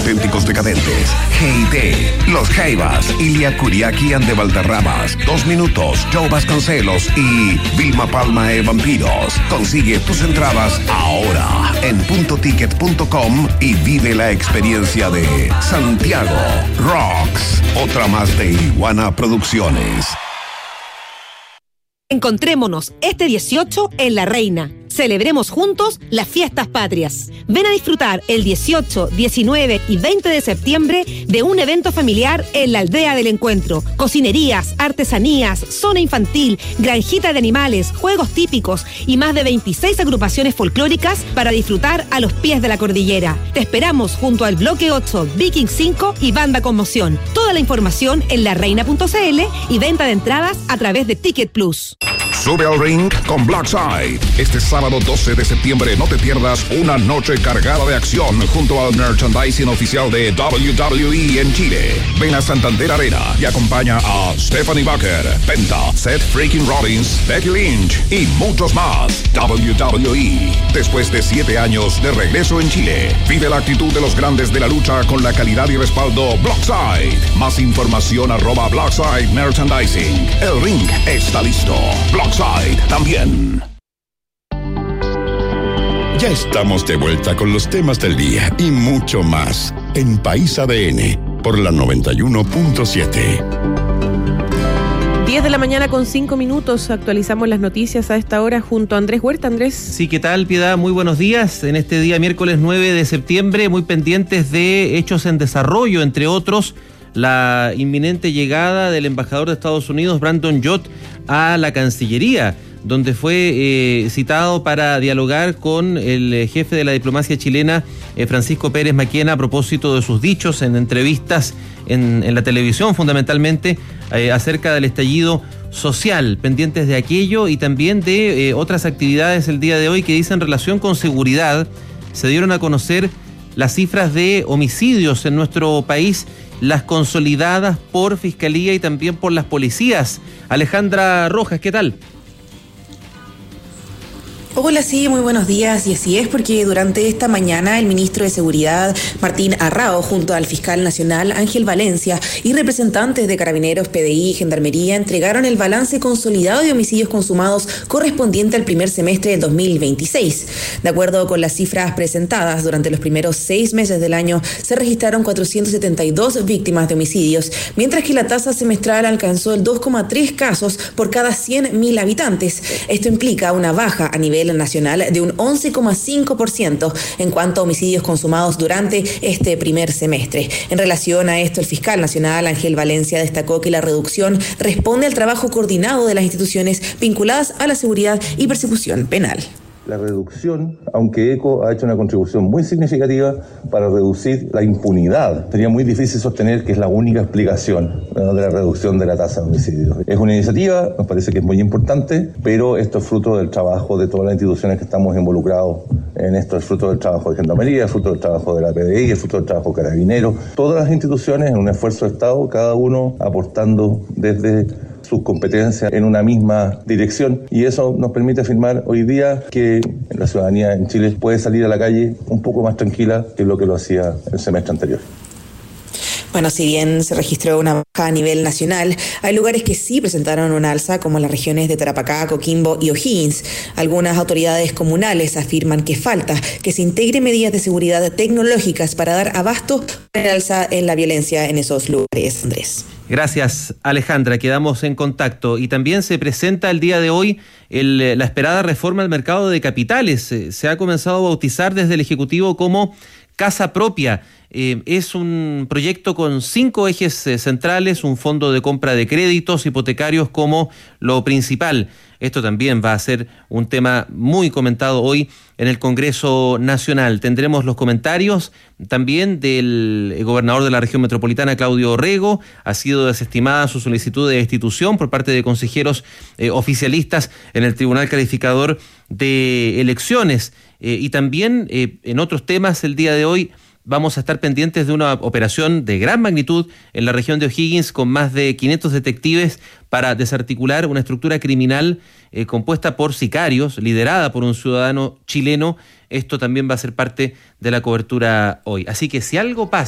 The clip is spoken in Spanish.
auténticos decadentes. G&T, Los Jaivas, Ilia Curiaquian de Valderramas, 2 Minutos, Joe Vasconcelos y Vilma Palma e Vampiros. Consigue tus entradas ahora en puntoticket.com y vive la experiencia de Santiago Rocks, otra más de Iguana Producciones. Encontrémonos este 18 en La Reina. Celebremos juntos las fiestas patrias. Ven a disfrutar el 18, 19 y 20 de septiembre de un evento familiar en la Aldea del Encuentro. Cocinerías, artesanías, zona infantil, granjita de animales, juegos típicos y más de 26 agrupaciones folclóricas para disfrutar a los pies de la cordillera. Te esperamos junto al Bloque 8, Viking 5 y Banda Conmoción. Toda la información en lareina.cl y venta de entradas a través de Ticket Plus. Sube al ring con Blackside. Este sábado 12 de septiembre no te pierdas una noche cargada de acción junto al merchandising oficial de WWE en Chile. Ven a Santander Arena y acompaña a Stephanie Bucker, Penta, Seth Freaking Rollins, Becky Lynch y muchos más. WWE. Después de 7 años de regreso en Chile, vive la actitud de los grandes de la lucha con la calidad y respaldo Blackside. Más información @Blackside Merchandising. El ring está listo. Blackside también. Ya estamos de vuelta con los temas del día y mucho más en País ADN por la 91.7. 10 de la mañana con 5 minutos. Actualizamos las noticias a esta hora junto a Andrés Huerta. Andrés. Sí, ¿qué tal, Piedad? Muy buenos días. En este día, miércoles 9 de septiembre, muy pendientes de hechos en desarrollo, entre otros, la inminente llegada del embajador de Estados Unidos, Brandon Yot, a la Cancillería, donde fue citado para dialogar con el jefe de la diplomacia chilena, Francisco Pérez Maquena, a propósito de sus dichos en entrevistas en la televisión, fundamentalmente, acerca del estallido social, pendientes de aquello y también de otras actividades el día de hoy que dicen relación con seguridad. Se dieron a conocer las cifras de homicidios en nuestro país, las consolidadas por Fiscalía y también por las policías. Alejandra Rojas, ¿qué tal? Hola, sí, muy buenos días. Y así es, porque durante esta mañana el ministro de Seguridad, Martín Arrao, junto al fiscal nacional Ángel Valencia y representantes de Carabineros, PDI y Gendarmería entregaron el balance consolidado de homicidios consumados correspondiente al primer semestre del 2026. De acuerdo con las cifras presentadas, durante los primeros 6 meses del año se registraron 472 víctimas de homicidios, mientras que la tasa semestral alcanzó el 2,3 casos por cada 100.000 habitantes. Esto implica una baja a nivel nacional de un 11,5% en cuanto a homicidios consumados durante este primer semestre. En relación a esto, el fiscal nacional Ángel Valencia destacó que la reducción responde al trabajo coordinado de las instituciones vinculadas a la seguridad y persecución penal. La reducción, aunque ECO ha hecho una contribución muy significativa para reducir la impunidad, sería muy difícil sostener que es la única explicación, ¿no?, de la reducción de la tasa de homicidios. Es una iniciativa, nos parece que es muy importante, pero esto es fruto del trabajo de todas las instituciones que estamos involucrados en esto. Es fruto del trabajo de Gendarmería, es fruto del trabajo de la PDI, es fruto del trabajo de Carabineros. Todas las instituciones en un esfuerzo de Estado, cada uno aportando desde sus competencias en una misma dirección, y eso nos permite afirmar hoy día que la ciudadanía en Chile puede salir a la calle un poco más tranquila que lo que lo hacía el semestre anterior. Bueno, si bien se registró una baja a nivel nacional, hay lugares que sí presentaron un alza, como las regiones de Tarapacá, Coquimbo y O'Higgins. Algunas autoridades comunales afirman que falta que se integren medidas de seguridad tecnológicas para dar abasto al alza en la violencia en esos lugares, Andrés. Gracias, Alejandra. Quedamos en contacto. Y también se presenta el día de hoy la esperada reforma al mercado de capitales. Se ha comenzado a bautizar desde el Ejecutivo como Casa Propia. Es un proyecto con 5 ejes centrales, un fondo de compra de créditos hipotecarios como lo principal. Esto también va a ser un tema muy comentado hoy en el Congreso Nacional. Tendremos los comentarios también del gobernador de la región metropolitana, Claudio Rego. Ha sido desestimada su solicitud de destitución por parte de consejeros oficialistas en el Tribunal Calificador de Elecciones. Y también en otros temas el día de hoy vamos a estar pendientes de una operación de gran magnitud en la región de O'Higgins con más de 500 detectives para desarticular una estructura criminal compuesta por sicarios, liderada por un ciudadano chileno. Esto también va a ser parte de la cobertura hoy. Así que si algo pasa